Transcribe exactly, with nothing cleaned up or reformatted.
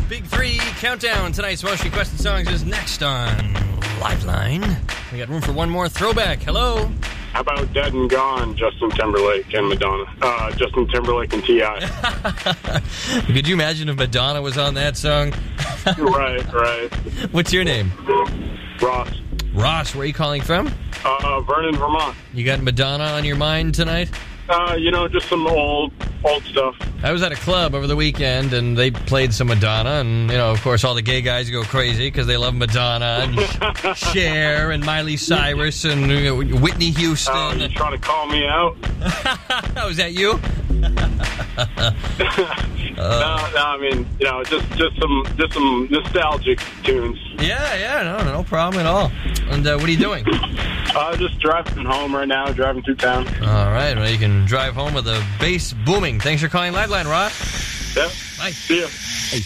Big Three Countdown. Tonight's most requested songs is next on Liveline. We got room for one more throwback. Hello. How about Dead and Gone, Justin Timberlake and Madonna? Uh, Justin Timberlake and T I Could you imagine if Madonna was on that song? Right, right. What's your name? Ross. Ross, where are you calling from? Uh, Vernon, Vermont. You got Madonna on your mind tonight? Uh, you know, just some old, old stuff. I was at a club over the weekend, and they played some Madonna, and, you know, of course, all the gay guys go crazy because they love Madonna, and Cher, and Miley Cyrus, and you know, Whitney Houston. Oh, you trying to call me out? Was that you? uh, no, no, I mean, you know, just, just some, just some nostalgic tunes. Yeah, yeah, no, no problem at all. And uh, what are you doing? Uh, just driving home right now, driving through town. All right, well, you can drive home with the bass booming. Thanks for calling Liveline, Ross. Yep. Bye. See ya. Hey.